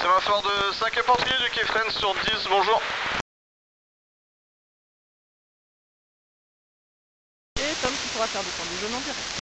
Sur un fort de 5 infanterie du quai Fresnes sur 10, bonjour. Et Tom qui pourra faire descendre du jaune en direct.